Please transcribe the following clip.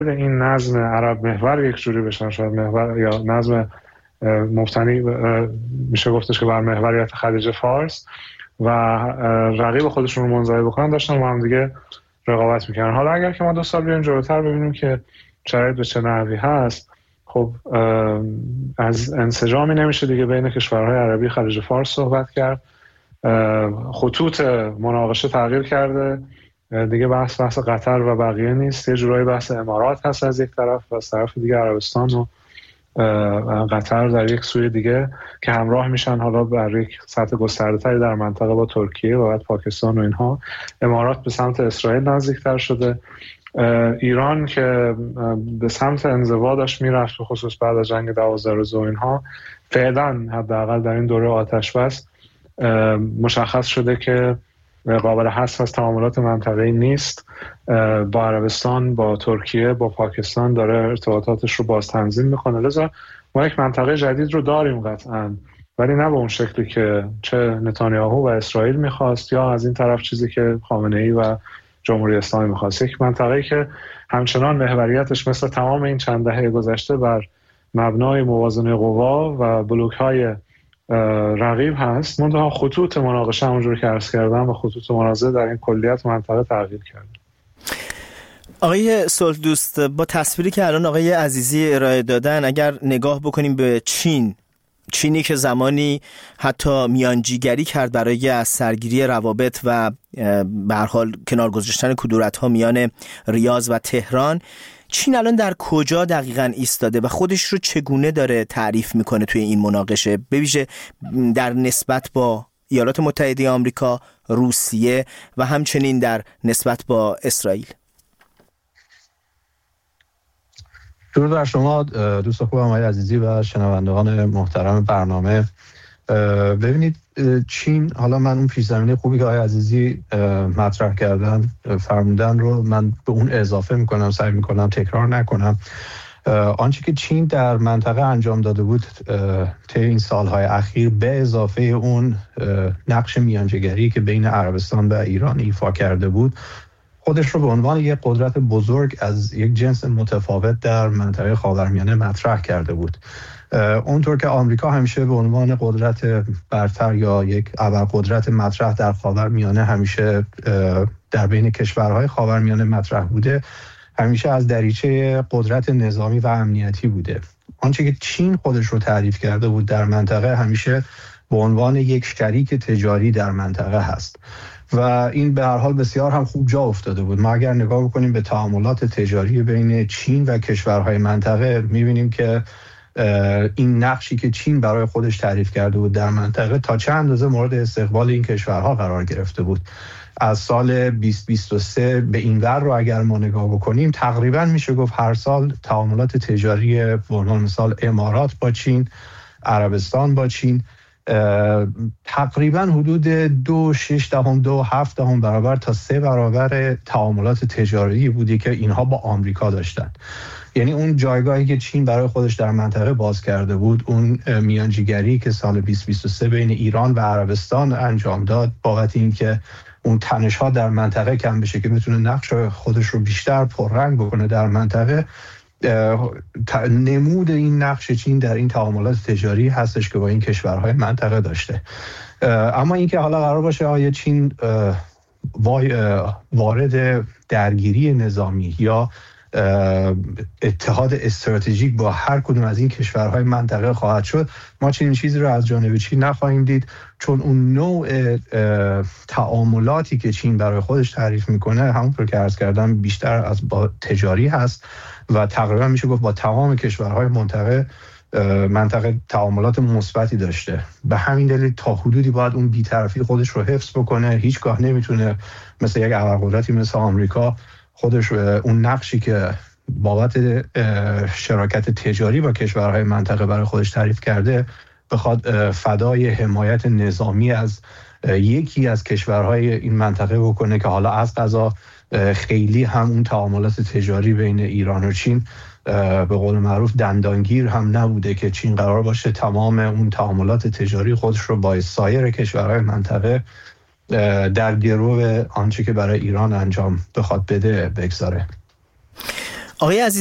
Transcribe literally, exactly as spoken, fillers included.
این نظم عرب محور یک جوری بشن، شاید محور یا نظم مبتنی میشه گفتش که بر محوریت خلیج فارس و رقیب خودشون رو منزوی بکنن، داشتن با هم دیگه رقابت میکنن. حالا اگر که ما دو سال بیایم جلوتر ببینیم که شرایط به چه نحوی هست، خب از انسجامی نمیشه دیگه بین کشورهای عربی خلیج فارس صحبت کرد. خطوط مناقشه تغییر کرده دیگه، بحث بحث قطر و بقیه نیست، یه جورایی بحث امارات هست از یک طرف و از طرف دیگه عربستان و قطر در یک سوی دیگه که همراه میشن حالا بر یک سطح گسترده‌تری در منطقه با ترکیه و بعد پاکستان و اینها. امارات به سمت اسرائیل نزدیکتر شده. ایران که به سمت انزوا داشت میرفت، به خصوص بعد از جنگ دوازده روزه و اینها، فعلا حداقل در این دوره آتش بس مشخص شده که قابل حذف از تعاملات منطقه‌ای نیست. با عربستان، با ترکیه، با پاکستان داره ارتباطاتش رو باز تنظیم میکنه. لذا ما یک منطقه جدید رو داریم قطعاً، ولی نه به اون شکلی که چه نتانیاهو و اسرائیل میخواست یا از این طرف چیزی که خامنه‌ای و جمهوری اسلامی میخواست. یک منطقه‌ای که همچنان محوریتش مثل تمام این چند دهه گذشته بر مبنای موازنه قوا و بلوک‌های رقیب هست، منتها خطوط مناقشه همونجور که عرض کردم و خطوط منازعه در این کلیت منطقه تغییر کرده. آقای صلح دوست، با تصویری که الان آقای عزیزی ارائه دادن، اگر نگاه بکنیم به چین، چینی که زمانی حتی میانجیگری کرد برای از سرگیری روابط و به هر حال کنار گذاشتن کدورت‌ها میان ریاض و تهران، چین الان در کجا دقیقاً ایستاده و خودش رو چگونه داره تعریف میکنه توی این مناقشه، به ویژه در نسبت با ایالات متحده آمریکا، روسیه و همچنین در نسبت با اسرائیل؟ درود بر شما دوست خوبم آقای عزیزی و شنوندگان محترم برنامه. ببینید چین، حالا من اون پیش زمینه خوبی که آقای عزیزی مطرح کردن فرمودن رو من به اون اضافه میکنم، سعی میکنم تکرار نکنم. آنچه که چین در منطقه انجام داده بود طی این سالهای اخیر، به اضافه اون نقش میانجیگری که بین عربستان و ایران ایفا کرده بود، خودش رو به عنوان یک قدرت بزرگ از یک جنس متفاوت در منطقه خاورمیانه مطرح کرده بود. اونطور که آمریکا همیشه به عنوان قدرت برتر یا یک ابرقدرت مطرح در خاورمیانه همیشه در بین کشورهای خاورمیانه مطرح بوده، همیشه از دریچه قدرت نظامی و امنیتی بوده. آنچه که چین خودش رو تعریف کرده بود در منطقه، همیشه به عنوان یک شریک تجاری در منطقه هست و این به هر حال بسیار هم خوب جا افتاده بود. ما اگر نگاه بکنیم به تعاملات تجاری بین چین و کشورهای منطقه، می‌بینیم که این نقشی که چین برای خودش تعریف کرده بود در منطقه تا چند اندازه مورد استقبال این کشورها قرار گرفته بود. از سال بیست بیست و سه به این ور رو اگر ما نگاه بکنیم، تقریبا میشه گفت هر سال تعاملات تجاری به عنوان مثال امارات با چین، عربستان با چین، تقریبا حدود دو شش دهم دو هفت دهم برابر تا سه برابر تعاملات تجاری بودی که اینها با آمریکا داشتن. یعنی اون جایگاهی که چین برای خودش در منطقه باز کرده بود، اون میانجیگری که سال بیست بیست و سه بین ایران و عربستان انجام داد بابت این که اون تنش‌ها در منطقه کم بشه که بتونه نقش خودش رو بیشتر پررنگ بکنه در منطقه، نمود این نقش چین در این تعاملات تجاری هستش که با این کشورهای منطقه داشته. اما اینکه حالا قرار باشه آیا چین وارد درگیری نظامی یا اتحاد استراتژیک با هر کدوم از این کشورهای منطقه خواهد شد، ما چنین چیزی رو از جانب چین نخواهیم دید، چون اون نوع تعاملاتی که چین برای خودش تعریف میکنه همونطور که عرض کردم بیشتر از با تجاری هست و تقریبا میشه گفت با تمام کشورهای منطقه منطقه تعاملات مثبتی داشته. به همین دلیل تا حدودی باید اون بی‌طرفی خودش رو حفظ بکنه. هیچگاه نمیتونه مثل یک ابرقدرتی مثل آمریکا خودش اون نقشی که بابت شراکت تجاری با کشورهای منطقه برای خودش تعریف کرده بخواد فدای حمایت نظامی از یکی از کشورهای این منطقه بکنه که حالا از قضا خیلی هم اون تعاملات تجاری بین ایران و چین به قول معروف دندانگیر هم نبوده که چین قرار باشه تمام اون تعاملات تجاری خودش رو با سایر کشورهای منطقه در گرو آنچه که برای ایران انجام بخواد بده بگذاره. آقای